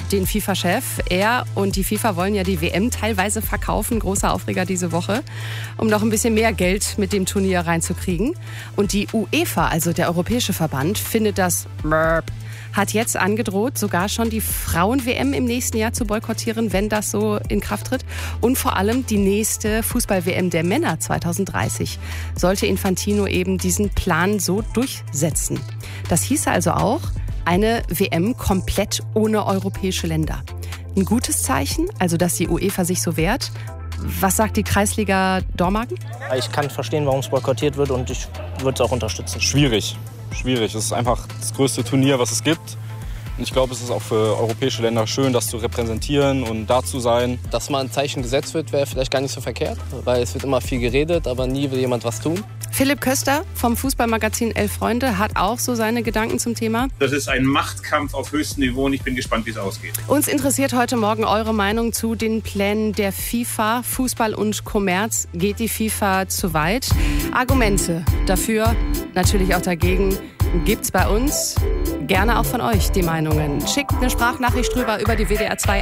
den FIFA-Chef. Er und die FIFA wollen ja die WM teilweise verkaufen. Großer Aufreger diese Woche, um noch ein bisschen mehr Geld mit dem Turnier reinzukriegen. Und die UEFA, also der Europäische Verband, findet das hat jetzt angedroht, sogar schon die Frauen-WM im nächsten Jahr zu boykottieren, wenn das so in Kraft tritt. Und vor allem die nächste Fußball-WM der Männer 2030 sollte Infantino eben diesen Plan so durchsetzen. Das hieße also auch eine WM komplett ohne europäische Länder. Ein gutes Zeichen, also dass die UEFA sich so wehrt. Was sagt die Kreisliga Dormagen? Ich kann verstehen, warum es boykottiert wird und ich würde es auch unterstützen. Schwierig. Es ist einfach das größte Turnier, was es gibt. Und ich glaube, es ist auch für europäische Länder schön, das zu repräsentieren und da zu sein. Dass mal ein Zeichen gesetzt wird, wäre vielleicht gar nicht so verkehrt, weil es wird immer viel geredet, aber nie will jemand was tun. Philipp Köster vom Fußballmagazin Elf Freunde hat auch so seine Gedanken zum Thema. Das ist ein Machtkampf auf höchstem Niveau und ich bin gespannt, wie es ausgeht. Uns interessiert heute Morgen eure Meinung zu den Plänen der FIFA. Fußball und Kommerz. Geht die FIFA zu weit? Argumente dafür, natürlich auch dagegen, gibt's bei uns. Gerne auch von euch die Meinungen. Schickt eine Sprachnachricht drüber über die WDR 2